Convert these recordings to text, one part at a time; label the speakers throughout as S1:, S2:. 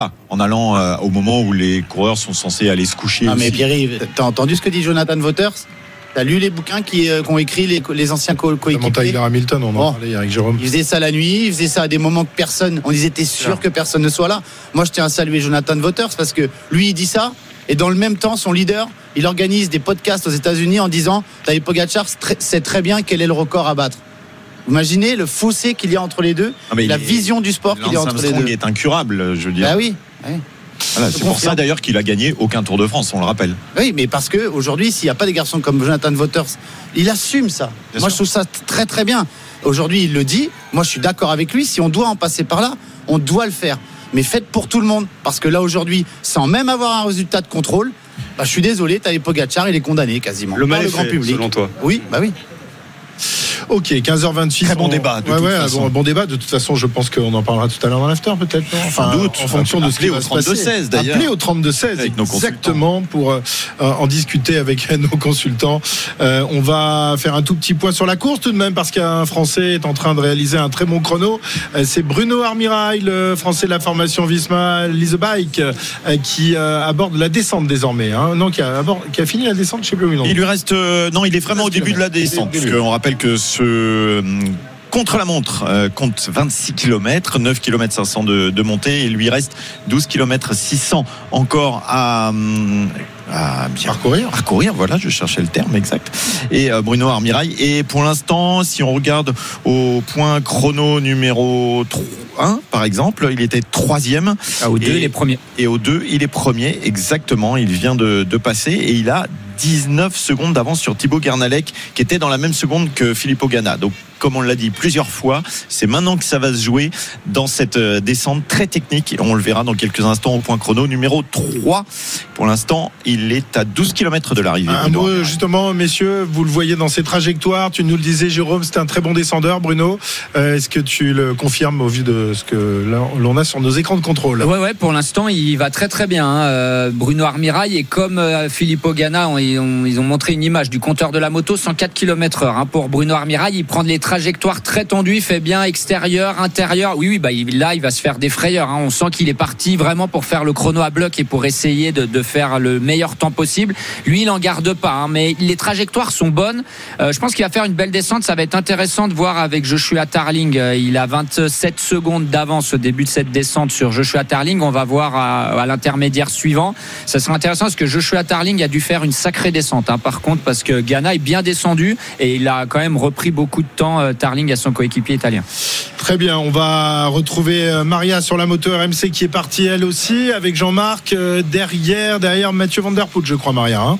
S1: en allant au moment où les coureurs sont censés aller se coucher.
S2: Non,
S1: aussi.
S2: mais Pierre-Yves, t'as entendu ce que dit Jonathan Vaughters? T'as lu les bouquins qui ont écrit les anciens coéquipiers?
S3: Tyler Hamilton, on en parlait avec Jérôme.
S2: Il faisait ça la nuit, il faisait ça à des moments que personne, on disait t'es sûr que personne ne soit là. Moi je tiens à saluer Jonathan Vaughters parce que lui il dit ça, et dans le même temps son leader il organise des podcasts aux États-Unis en disant Tadej Pogačar sait très bien quel est le record à battre. Vous imaginez le fossé qu'il y a entre les deux, la vision du sport qu'il y a entre les deux.
S1: Lance est incurable, je veux dire.
S2: Ah oui.
S1: Voilà, c'est pour ça d'ailleurs qu'il a gagné aucun Tour de France, on le rappelle.
S2: Oui, mais parce que aujourd'hui, s'il n'y a pas des garçons comme Jonathan Vaughters, il assume ça. Moi, je trouve ça très très bien. Aujourd'hui, il le dit. Moi, je suis d'accord avec lui. Si on doit en passer par là, on doit le faire. Mais faites pour tout le monde, parce que là aujourd'hui, sans même avoir un résultat de contrôle, je suis désolé, Tadej Pogačar, il est condamné quasiment.
S4: Le mal
S2: par
S4: est
S2: le grand
S4: fait,
S2: public.
S4: selon toi.
S2: Oui, bah oui.
S3: Ok, 15h26.
S1: Très bon débat. De toute façon.
S3: Bon débat. De toute façon, je pense qu'on en parlera tout à l'heure dans l'after, peut-être.
S1: Sans doute.
S3: En fonction de ce qui va se passer.
S1: Appelez au 32-16 d'ailleurs.
S3: Appelez au 32-16, exactement, pour en discuter avec nos consultants. On va faire un tout petit point sur la course tout de même, parce qu'un Français est en train de réaliser un très bon chrono. C'est Bruno Armirail, le Français de la formation Visma Lease Bike, qui aborde la descente désormais. Non, qui a fini la descente, je sais plus où il en est.
S1: Il lui reste. Non, il est vraiment au début de la descente. Parce qu'on rappelle que ce contre-la-montre compte 26 km, 9 km 500 de montée. Il lui reste 12 km 600 encore à bien parcourir, voilà, je cherchais le terme exact. Et Bruno Armirail. Et pour l'instant, si on regarde au point chrono numéro 1, par exemple, il était 3e.
S5: Au 2, il est premier.
S1: Et au 2, il est premier, exactement. Il vient de passer et il a 19 secondes d'avance sur Thibaut Guernalec, qui était dans la même seconde que Filippo Ganna. Donc, comme on l'a dit plusieurs fois, c'est maintenant que ça va se jouer dans cette descente très technique. On le verra dans quelques instants au point chrono numéro 3. Pour l'instant, il est à 12 km de l'arrivée.
S3: Un mot justement, messieurs, vous le voyez dans ses trajectoires. Tu nous le disais, Jérôme, c'était un très bon descendeur, Bruno. Est-ce que tu le confirmes au vu de ce que l'on a sur nos écrans de contrôle?
S5: Ouais, pour l'instant, il va très très bien. Bruno Armirail, et comme Filippo Ganna, ils ont montré une image du compteur de la moto, 104 km/h. Pour Bruno Armirail, il prend les trajectoires très tendues, il fait bien extérieur, intérieur. Oui, là, il va se faire des frayeurs. On sent qu'il est parti vraiment pour faire le chrono à bloc et pour essayer de faire le meilleur temps possible. Lui, il en garde pas, mais les trajectoires sont bonnes. Je pense qu'il va faire une belle descente. Ça va être intéressant de voir avec Joshua Tarling. Il a 27 secondes d'avance au début de cette descente sur Joshua Tarling. On va voir à l'intermédiaire suivant. Ça sera intéressant parce que Joshua Tarling a dû faire une sacrée descente, par contre, parce que Ganna est bien descendu et il a quand même repris beaucoup de temps, Tarling, à son coéquipier italien.
S3: Très bien, on va retrouver Maria sur la moto RMC qui est partie elle aussi avec Jean-Marc derrière Mathieu Van Der Poel, je crois, Maria.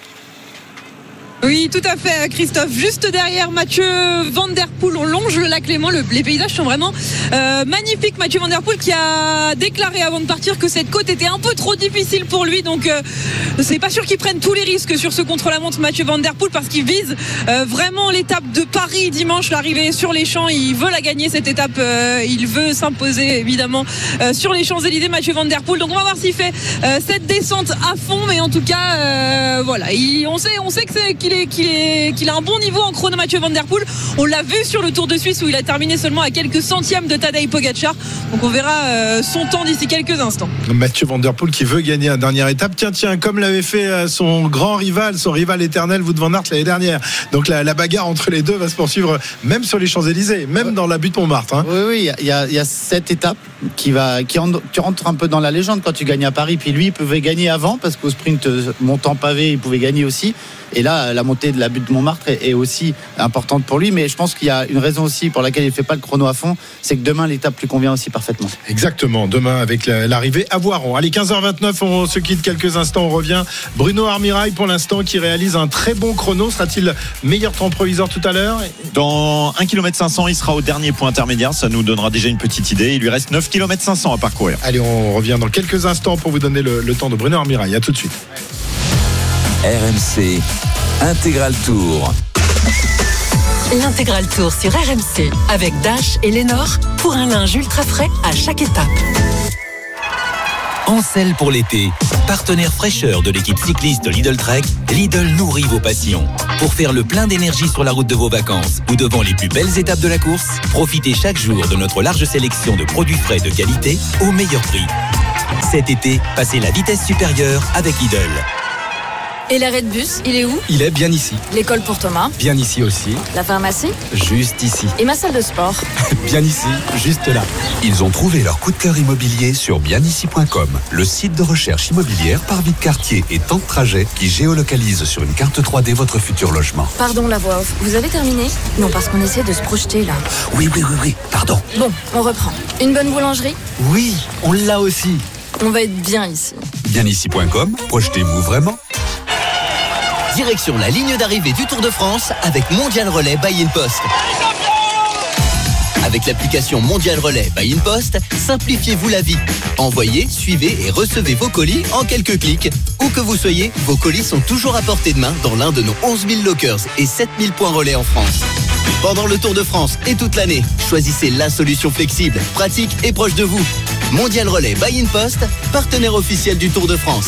S6: Oui, tout à fait, Christophe. Juste derrière Mathieu Van Der Poel, on longe le lac Léman. Les paysages sont vraiment magnifiques. Mathieu Van Der Poel qui a déclaré avant de partir que cette côte était un peu trop difficile pour lui. Donc, c'est pas sûr qu'il prenne tous les risques sur ce contre-la-montre, Mathieu Van Der Poel, parce qu'il vise vraiment l'étape de Paris dimanche, l'arrivée sur les champs. Il veut la gagner, cette étape. Il veut s'imposer, évidemment, sur les Champs-Élysées, Mathieu Van Der Poel. Donc, on va voir s'il fait cette descente à fond. Mais en tout cas, voilà, on sait qu'il a un bon niveau en chrono, Mathieu Van Der Poel. On l'a vu sur le Tour de Suisse où il a terminé seulement à quelques centièmes de Tadej Pogačar. Donc on verra son temps d'ici quelques instants.
S3: Mathieu Van Der Poel qui veut gagner la dernière étape. Tiens, comme l'avait fait son rival éternel, Wout van Aert, l'année dernière. Donc la bagarre entre les deux va se poursuivre même sur les Champs-Élysées, même dans la butte Montmartre.
S2: Oui, il y a cette étape qui rentre un peu dans la légende quand tu gagnes à Paris. Puis lui, il pouvait gagner avant parce qu'au sprint montant pavé, il pouvait gagner aussi. Et là, la montée de la butte de Montmartre est aussi importante pour lui. Mais je pense qu'il y a une raison aussi pour laquelle il ne fait pas le chrono à fond. C'est que demain, l'étape lui convient aussi parfaitement.
S3: Exactement. Demain, avec l'arrivée à Voiron. Allez, 15h29, on se quitte quelques instants. On revient. Bruno Armirail, pour l'instant, qui réalise un très bon chrono. Sera-t-il meilleur temps provisoire tout à l'heure?
S1: Dans 1 km 500, il sera au dernier point intermédiaire. Ça nous donnera déjà une petite idée. Il lui reste 9 km 500 à parcourir.
S3: Allez, on revient dans quelques instants pour vous donner le temps de Bruno Armirail. À tout de suite.
S7: RMC Intégral Tour.
S8: L'Intégral Tour sur RMC avec Dash et Lénore pour un linge ultra frais à chaque étape.
S7: Ancel pour l'été. Partenaire fraîcheur de l'équipe cycliste Lidl Trek, Lidl nourrit vos passions. Pour faire le plein d'énergie sur la route de vos vacances ou devant les plus belles étapes de la course, profitez chaque jour de notre large sélection de produits frais de qualité au meilleur prix. Cet été, passez la vitesse supérieure avec Lidl.
S8: Et l'arrêt de bus, il est où?
S4: Il est bien ici.
S8: L'école pour Thomas?
S4: Bien ici aussi.
S8: La pharmacie?
S4: Juste ici.
S8: Et ma salle de sport?
S4: Bien ici, juste là.
S9: Ils ont trouvé leur coup de cœur immobilier sur bienici.com, le site de recherche immobilière par vie de quartier et temps de trajet qui géolocalise sur une carte 3D votre futur logement.
S8: Pardon, la voix off. Vous avez terminé? Non, parce qu'on essaie de se projeter là.
S9: Oui, pardon.
S8: Bon, on reprend. Une bonne boulangerie?
S4: Oui, on l'a aussi.
S8: On va être bien ici.
S9: Bienici.com, projetez-vous vraiment?
S10: Direction la ligne d'arrivée du Tour de France avec Mondial Relais by InPost. Avec l'application Mondial Relais by InPost, simplifiez-vous la vie. Envoyez, suivez et recevez vos colis en quelques clics. Où que vous soyez, vos colis sont toujours à portée de main dans l'un de nos 11 000 lockers et 7 000 points relais en France. Pendant le Tour de France et toute l'année, choisissez la solution flexible, pratique et proche de vous. Mondial Relais by InPost, partenaire officiel du Tour de France.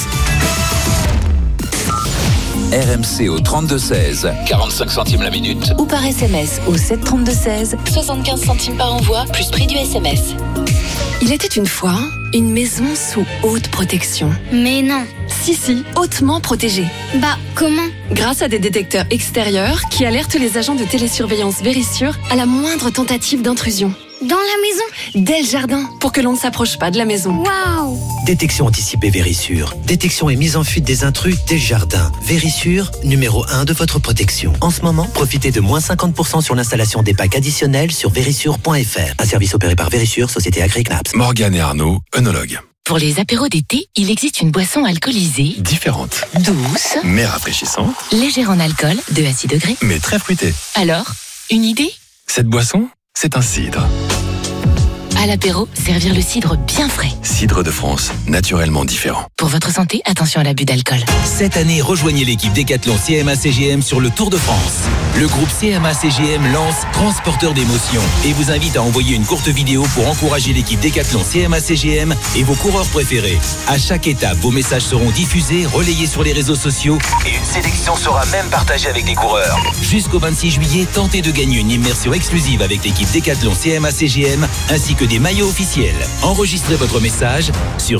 S7: RMC au 32-16, 45 centimes la minute.
S8: Ou par SMS au 732-16, 75 centimes par envoi, plus prix du SMS. Il était une fois une maison sous haute protection.
S11: Mais non.
S8: Si, hautement protégée.
S11: Bah, comment?
S8: Grâce à des détecteurs extérieurs qui alertent les agents de télésurveillance Vérissure à la moindre tentative d'intrusion.
S11: Dans la maison?
S8: Dès le jardin, pour que l'on ne s'approche pas de la maison.
S11: Waouh!
S12: Détection anticipée Vérissure. Détection et mise en fuite des intrus dès le jardin. Vérissure, numéro 1 de votre protection. En ce moment, profitez de moins 50% sur l'installation des packs additionnels sur vérissure.fr. Un service opéré par Vérissure, société Agri-Knaps.
S9: Morgane et Arnaud, œnologues.
S13: Pour les apéros d'été, il existe une boisson alcoolisée,
S9: Différente,
S13: douce,
S9: mais rafraîchissante,
S13: légère en alcool, de à 6 degrés.
S9: mais très fruitée.
S13: Alors, une idée?
S9: Cette boisson, c'est un cidre.
S13: À l'apéro, servir le cidre bien frais.
S9: Cidre de France, naturellement différent.
S13: Pour votre santé, attention à l'abus d'alcool.
S7: Cette année, rejoignez l'équipe Décathlon CMA-CGM sur le Tour de France. Le groupe CMA-CGM lance Transporteur d'émotions et vous invite à envoyer une courte vidéo pour encourager l'équipe Décathlon CMA-CGM et vos coureurs préférés. À chaque étape, vos messages seront diffusés, relayés sur les réseaux sociaux et une sélection sera même partagée avec les coureurs. Jusqu'au 26 juillet, tentez de gagner une immersion exclusive avec l'équipe Décathlon CMA-CGM ainsi que des maillots officiels. Enregistrez votre message sur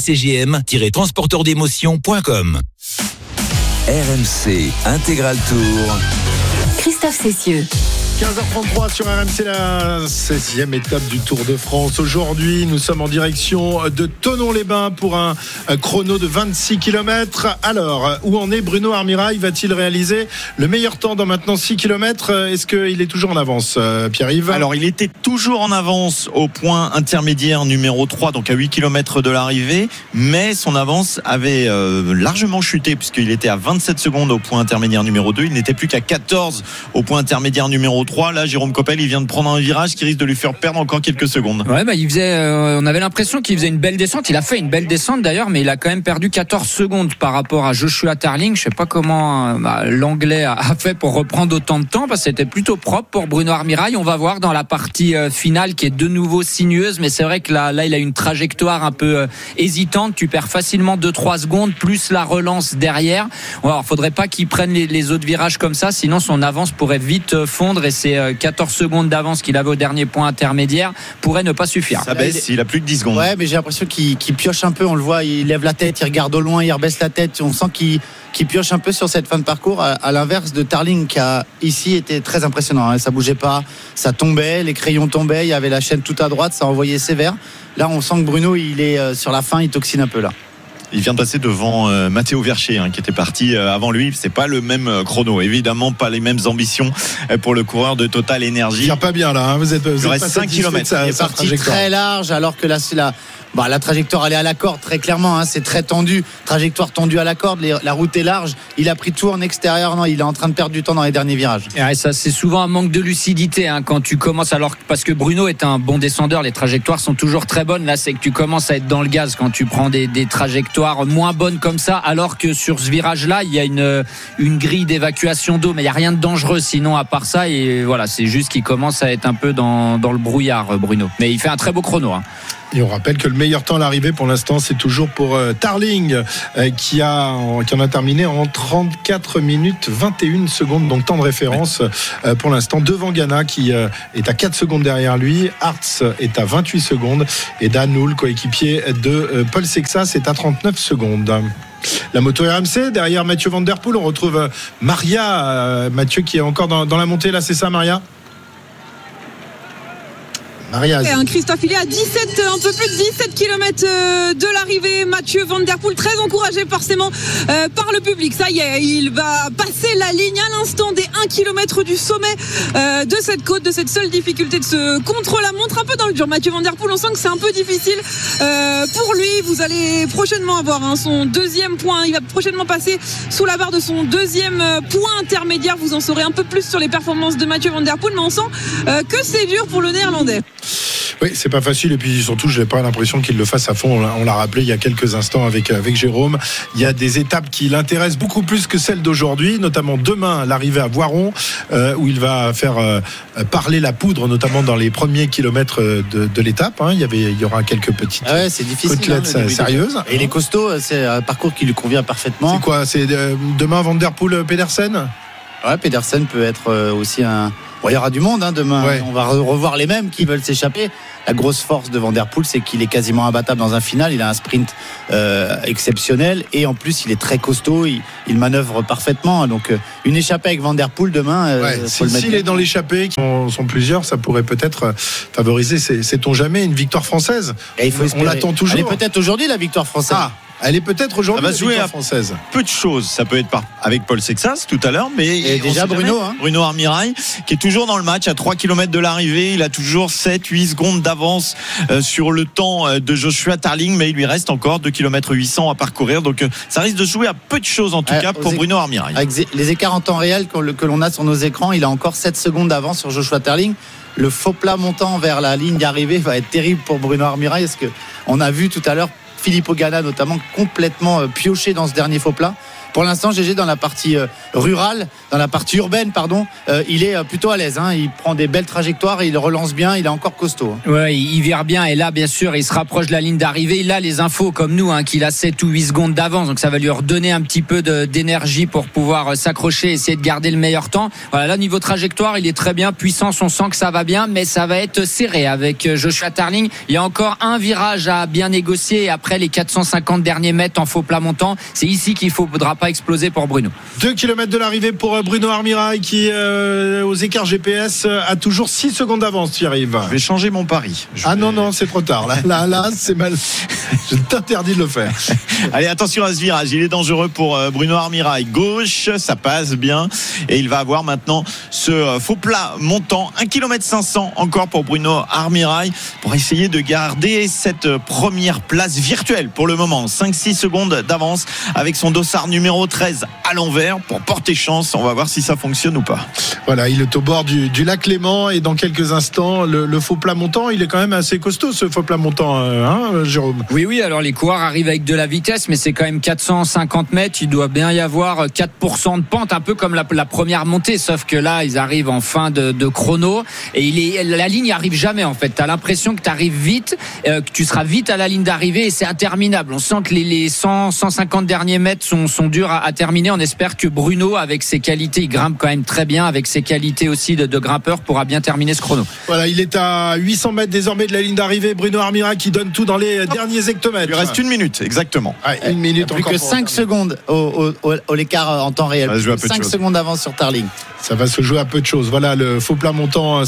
S7: cmacgm-transporteurdémotion.com. RMC Intégral Tour.
S8: Christophe Cessieux.
S3: 15h33 sur RMC, la 16e étape du Tour de France. Aujourd'hui, nous sommes en direction de Thonon-les-Bains pour un chrono de 26 km. Alors, où en est Bruno Armirail? Va-t-il réaliser le meilleur temps dans maintenant 6 km? Est-ce qu'il est toujours en avance, Pierre-Yves?
S1: Alors, il était toujours en avance au point intermédiaire numéro 3, donc à 8 km de l'arrivée, mais son avance avait largement chuté puisqu'il était à 27 secondes au point intermédiaire numéro 2. Il n'était plus qu'à 14 au point intermédiaire numéro 3. Là, Jérôme Coppel, il vient de prendre un virage qui risque de lui faire perdre encore quelques secondes.
S5: Ouais, il faisait, on avait l'impression qu'il faisait une belle descente. Il a fait une belle descente d'ailleurs, mais il a quand même perdu 14 secondes par rapport à Joshua Tarling. Je sais pas comment l'Anglais a fait pour reprendre autant de temps, parce que c'était plutôt propre pour Bruno Armirail. On va voir dans la partie finale qui est de nouveau sinueuse, mais c'est vrai que là, il a une trajectoire un peu hésitante. Tu perds facilement 2-3 secondes, plus la relance derrière. Alors, faudrait pas qu'il prenne les autres virages comme ça, sinon son avance pourrait vite fondre et ces 14 secondes d'avance qu'il avait au dernier point intermédiaire pourraient ne pas suffire.
S1: Ça baisse, il a plus que 10 secondes.
S2: Ouais, mais j'ai l'impression qu'il pioche un peu, on le voit, il lève la tête, il regarde au loin, il rebaisse la tête, on sent qu'il pioche un peu sur cette fin de parcours, à l'inverse de Tarling qui a ici été très impressionnant, ça bougeait pas, ça tombait, les crayons tombaient, il y avait la chaîne tout à droite, ça envoyait sévère. Là on sent que Bruno il est sur la fin, il toxine un peu là.
S1: Il vient de passer devant Matteo Vercher qui était parti avant lui. C'est pas le même chrono, évidemment pas les mêmes ambitions pour le coureur de Total Energy.
S3: Il vient pas bien là, vous êtes
S1: il reste 5 km.
S2: Il est parti très large alors que là c'est la trajectoire elle est à la corde très clairement, c'est très tendu, trajectoire tendue à la corde, la route est large, il a pris tout en extérieur, non, il est en train de perdre du temps dans les derniers virages.
S5: Et ça c'est souvent un manque de lucidité quand tu commences, alors parce que Bruno est un bon descendeur, les trajectoires sont toujours très bonnes, là c'est que tu commences à être dans le gaz quand tu prends des trajectoires moins bonnes comme ça, alors que sur ce virage là il y a une grille d'évacuation d'eau, mais il n'y a rien de dangereux sinon à part ça, et voilà, c'est juste qu'il commence à être un peu dans le brouillard Bruno, mais il fait un très beau chrono.
S3: Et on rappelle que le meilleur temps à l'arrivée pour l'instant, c'est toujours pour Tarling qui en a terminé en 34 minutes 21 secondes, donc temps de référence pour l'instant devant Ganna qui est à 4 secondes derrière lui. Hartz est à 28 secondes et Dan Hull, coéquipier de Paul Sexas, est à 39 secondes. La moto RMC, derrière Mathieu Van Der Poel, on retrouve Maria. Mathieu qui est encore dans la montée, là, c'est ça, Maria?
S6: Et un Christophe, il est à 17, un peu plus de 17 km de l'arrivée. Mathieu Van Der Poel, très encouragé forcément par le public. Ça y est, il va passer la ligne à l'instant des 1 km du sommet de cette côte, de cette seule difficulté de ce contre-la-montre. Un peu dans le dur, Mathieu Van Der Poel, on sent que c'est un peu difficile pour lui. Vous allez prochainement avoir son deuxième point. Il va prochainement passer sous la barre de son deuxième point intermédiaire. Vous en saurez un peu plus sur les performances de Mathieu Van Der Poel, mais on sent que c'est dur pour le Néerlandais.
S3: Oui, c'est pas facile, et puis surtout j'ai pas l'impression qu'il le fasse à fond. On l'a rappelé il y a quelques instants avec Jérôme. Il y a des étapes qui l'intéressent beaucoup plus que celles d'aujourd'hui, notamment demain l'arrivée à Voiron où il va faire parler la poudre, notamment dans les premiers kilomètres de l'étape. Il y aura quelques petites
S2: c'est difficile,
S3: côtelettes sérieuses.
S2: Et les costauds, c'est un parcours qui lui convient parfaitement.
S3: C'est quoi? C'est demain Van Der Poel Pedersen?
S2: Ouais, Pedersen peut être aussi un... Bon, il y aura du monde demain. Ouais. On va revoir les mêmes qui veulent s'échapper. La grosse force de Van Der Poel, c'est qu'il est quasiment imbattable dans un final. Il a un sprint exceptionnel et en plus il est très costaud. Il manœuvre parfaitement. Donc une échappée avec Van Der Poel demain.
S3: S'il est dans l'échappée, qui sont plusieurs, ça pourrait peut-être favoriser, sait-on jamais, une victoire française. On l'attend toujours.
S2: Elle est peut-être aujourd'hui la victoire française.
S3: Elle est peut-être aujourd'hui
S1: la victoire française. Peu de choses. Ça peut être avec Paul Sexas tout à l'heure, mais
S2: et déjà
S1: Bruno Armirail qui est toujours dans le match à 3 km de l'arrivée. Il a toujours 7-8 secondes d'avance sur le temps de Joshua Tarling, mais il lui reste encore 2 km 800 à parcourir. Donc ça risque de jouer à peu de choses en tout cas pour Bruno Armirail.
S2: Avec les écarts en temps réel que l'on a sur nos écrans, il a encore 7 secondes d'avance sur Joshua Tarling. Le faux plat montant vers la ligne d'arrivée va être terrible pour Bruno Armirail, parce qu'on a vu tout à l'heure Filippo Ganna notamment complètement pioché dans ce dernier faux plat. Pour l'instant, GG dans la partie rurale, dans la partie urbaine, il est plutôt à l'aise. Il prend des belles trajectoires, il relance bien, il est encore costaud.
S5: Ouais, il vire bien et là, bien sûr, il se rapproche de la ligne d'arrivée. Il a les infos comme nous, qu'il a 7 ou 8 secondes d'avance, donc ça va lui redonner un petit peu d'énergie pour pouvoir s'accrocher, essayer de garder le meilleur temps. Voilà, là, niveau trajectoire, il est très bien, puissance, on sent que ça va bien, mais ça va être serré avec Joshua Tarling. Il y a encore un virage à bien négocier et après les 450 derniers mètres en faux plat montant, c'est ici qu'il faudra pas exploser pour Bruno.
S3: 2 km de l'arrivée pour Bruno Armirail qui aux écarts GPS a toujours 6 secondes d'avance. Tu y arrives.
S1: Je vais changer mon pari.
S3: Non, c'est trop tard. Là, c'est mal. Je t'interdis de le faire.
S1: Allez, attention à ce virage. Il est dangereux pour Bruno Armirail. Gauche, ça passe bien. Et il va avoir maintenant ce faux plat montant. 1 km 500 encore pour Bruno Armirail pour essayer de garder cette première place virtuelle pour le moment. 5-6 secondes d'avance avec son dossard numéro 13 à l'envers pour porter chance. On va voir si ça fonctionne ou pas.
S3: Voilà, il est au bord du lac Léman et dans quelques instants, le faux plat montant, il est quand même assez costaud ce faux plat montant, Jérôme?
S5: Oui, alors les coureurs arrivent avec de la vitesse, mais c'est quand même 450 mètres. Il doit bien y avoir 4% de pente, un peu comme la première montée, sauf que là, ils arrivent en fin de chrono et la ligne arrive jamais en fait. Tu as l'impression que tu arrives vite, que tu seras vite à la ligne d'arrivée et c'est interminable. On sent que les 150 derniers mètres sont durs à terminer. On espère que Bruno, avec ses qualités, il grimpe quand même très bien, avec ses qualités aussi de grimpeur, pourra bien terminer ce chrono.
S3: Voilà, il est à 800 mètres désormais de la ligne d'arrivée. Bruno Armirail qui donne tout dans les derniers hectomètres.
S1: Il lui reste 1 minute, exactement.
S2: Une minute, plus que 5 secondes au l'écart en temps réel. 5 secondes d'avance sur Tarling.
S3: Ça va se jouer à peu de choses. Voilà, le faux plat montant,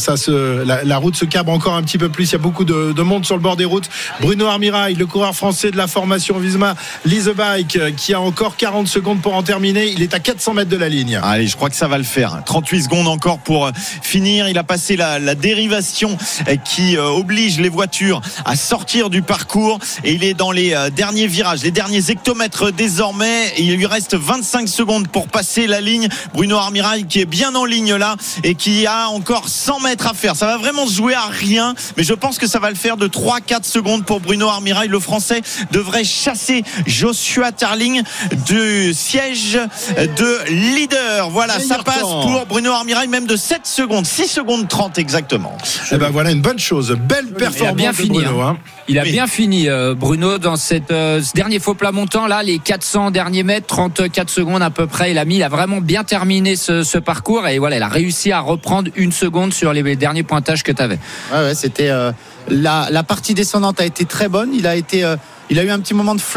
S3: la route se cabre encore un petit peu plus. Il y a beaucoup de monde sur le bord des routes. Bruno Armirail, le coureur français de la formation Visma Lease Bike, qui a encore 40 secondes pour en terminer. Il est à 400 mètres de la ligne.
S1: Allez, je crois que ça va le faire. 38 secondes encore pour finir. Il a passé la dérivation qui oblige les voitures à sortir du parcours et il est dans les derniers virages, les derniers hectomètres désormais. Il lui reste 25 secondes pour passer la ligne. Bruno Armirail qui est bien en ligne là et qui a encore 100 mètres à faire. Ça va vraiment se jouer à rien, mais je pense que ça va le faire de 3-4 secondes pour Bruno Armirail. Le Français devrait chasser Joshua Tarling de le siège de leader. Voilà, ça passe pour Bruno Armirail, même de 7 secondes, 6 secondes 30 exactement.
S3: Et ben voilà une bonne chose, belle performance de Bruno.
S5: Il a bien fini, Bruno, dans ce dernier faux plat montant là, les 400 derniers mètres, 34 secondes à peu près. Il a vraiment bien terminé ce parcours et voilà, il a réussi à reprendre 1 seconde sur les derniers pointages que tu avais.
S2: Ouais, c'était la partie descendante a été très bonne. Il a eu un petit moment de